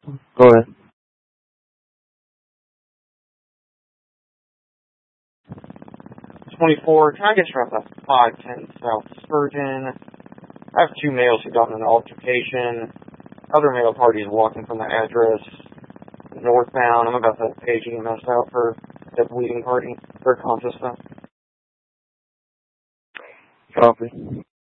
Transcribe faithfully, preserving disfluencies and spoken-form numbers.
Go ahead. twenty-four, can I get you at five ten South Spurgeon? I have two males who got in an altercation. Other male parties walking from the address northbound. I'm about to page E M S out for the bleeding party. They're conscious though. Copy.